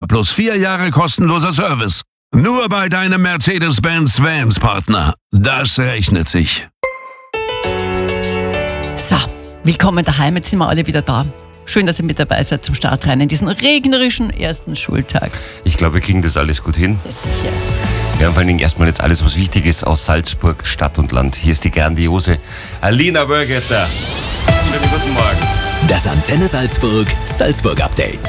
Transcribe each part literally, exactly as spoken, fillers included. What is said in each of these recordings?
plus vier Jahre kostenloser Service. Nur bei deinem Mercedes-Benz Vans-Partner. Das rechnet sich. So, willkommen daheim, jetzt sind wir alle wieder da. Schön, dass ihr mit dabei seid zum Start rein in diesen regnerischen ersten Schultag. Ich glaube, wir kriegen das alles gut hin. Ja, sicher. Wir haben vor allen Dingen erstmal jetzt alles, was wichtig ist aus Salzburg, Stadt und Land. Hier ist die grandiose Alina Wörgeter. Schönen guten Morgen. Das Antenne Salzburg Salzburg Update.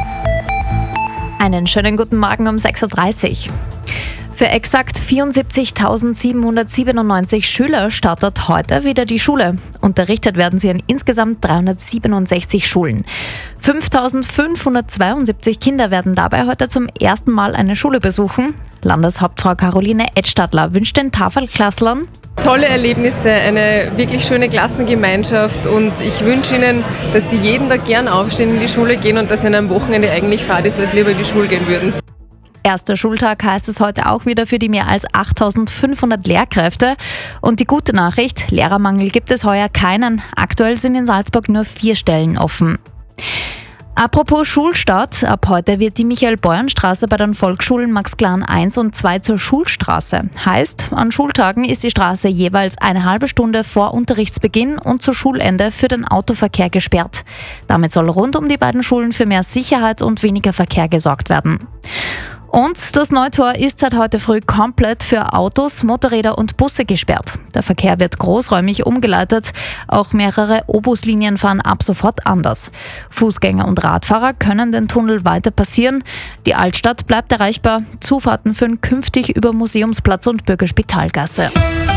Einen schönen guten Morgen um sechs Uhr dreißig. Für exakt vierundsiebzigtausendsiebenhundertsiebenundneunzig Schüler startet heute wieder die Schule. Unterrichtet werden sie an insgesamt dreihundertsiebenundsechzig Schulen. fünftausendfünfhundertzweiundsiebzig Kinder werden dabei heute zum ersten Mal eine Schule besuchen. Landeshauptfrau Caroline Edstadler wünscht den Tafelklasslern tolle Erlebnisse, eine wirklich schöne Klassengemeinschaft und ich wünsche Ihnen, dass Sie jeden Tag gern aufstehen, in die Schule gehen und dass Ihnen am Wochenende eigentlich Fahrt ist, weil Sie lieber in die Schule gehen würden. Erster Schultag heißt es heute auch wieder für die mehr als achttausendfünfhundert Lehrkräfte. Und die gute Nachricht, Lehrermangel gibt es heuer keinen. Aktuell sind in Salzburg nur vier Stellen offen. Apropos Schulstart, ab heute wird die Michael-Beuern-Straße bei den Volksschulen Max Klan eins und zwei zur Schulstraße. Heißt, an Schultagen ist die Straße jeweils eine halbe Stunde vor Unterrichtsbeginn und zu Schulende für den Autoverkehr gesperrt. Damit soll rund um die beiden Schulen für mehr Sicherheit und weniger Verkehr gesorgt werden. Und das Neutor ist seit heute früh komplett für Autos, Motorräder und Busse gesperrt. Der Verkehr wird großräumig umgeleitet. Auch mehrere O-Bus-Linien fahren ab sofort anders. Fußgänger und Radfahrer können den Tunnel weiter passieren. Die Altstadt bleibt erreichbar. Zufahrten führen künftig über Museumsplatz und Bürgerspitalgasse.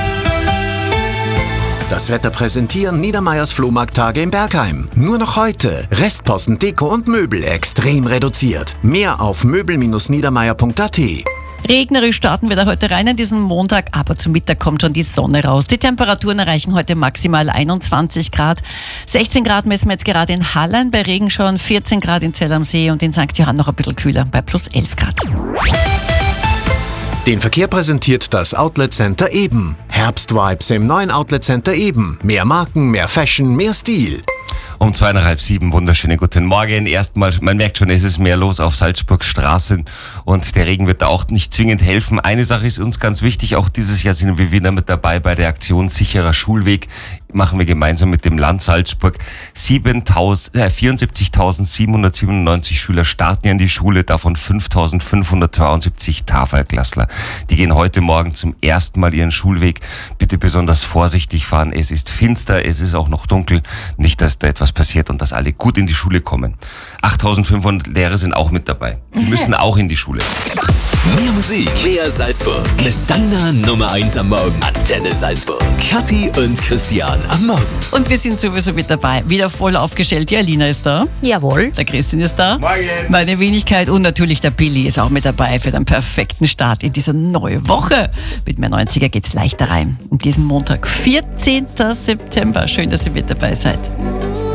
Das Wetter präsentieren Niedermeyers Flohmarkttage in Bergheim. Nur noch heute. Restposten, Deko und Möbel extrem reduziert. Mehr auf möbel Bindestrich niedermeyer punkt a t. Regnerisch starten wir da heute rein in diesen Montag, aber zum Mittag kommt schon die Sonne raus. Die Temperaturen erreichen heute maximal einundzwanzig Grad. sechzehn Grad messen wir jetzt gerade in Hallein, bei Regen schon vierzehn Grad in Zell am See und in Sankt Johann noch ein bisschen kühler, bei plus elf Grad. Den Verkehr präsentiert das Outlet Center Eben. Herbstvibes im neuen Outlet Center Eben. Mehr Marken, mehr Fashion, mehr Stil. Um zweieinhalb sieben, wunderschönen guten Morgen. Erstmal, man merkt schon, es ist mehr los auf Salzburgs Straßen und der Regen wird da auch nicht zwingend helfen. Eine Sache ist uns ganz wichtig, auch dieses Jahr sind wir wieder mit dabei bei der Aktion Sicherer Schulweg. Machen wir gemeinsam mit dem Land Salzburg. vierundsiebzigtausendsiebenhundertsiebenundneunzig Schüler starten in die Schule, davon fünftausendfünfhundertzweiundsiebzig Tafelklassler. Die gehen heute Morgen zum ersten Mal ihren Schulweg. Bitte besonders vorsichtig fahren. Es ist finster, es ist auch noch dunkel. Nicht, dass da etwas passiert und dass alle gut in die Schule kommen. achttausendfünfhundert Lehrer sind auch mit dabei. Die müssen auch in die Schule. Mehr Musik, mehr Salzburg. Mit deiner Nummer eins am Morgen. Antenne Salzburg. Kathi und Christian am Morgen. Und wir sind sowieso mit dabei. Wieder voll aufgestellt. Die Alina ist da. Jawohl. Der Christian ist da. Morgen. Meine Wenigkeit und natürlich der Billy ist auch mit dabei für den perfekten Start in diese neue Woche. Mit mehr neunziger geht's leichter rein. In diesem Montag, vierzehnten September. Schön, dass ihr mit dabei seid.